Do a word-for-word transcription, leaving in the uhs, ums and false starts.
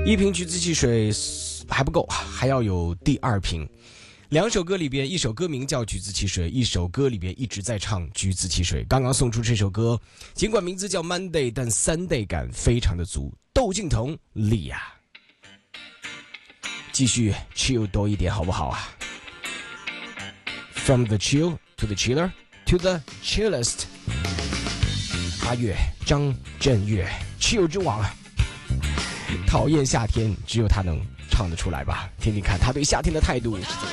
一瓶橘子汽水还不够，还要有第二瓶。两首歌里边，一首歌名叫《橘子汽水》，一首歌里边一直在唱《橘子汽水》。刚刚送出这首歌，尽管名字叫 Monday， 但 Sunday 感非常的足。窦靖童、莉亚，继续 chill 多一点好不好啊 ？From the chill to the chiller to the chillest。阿月、张震岳 chill 之王，讨厌夏天，只有他能唱得出来吧？听听看他对夏天的态度。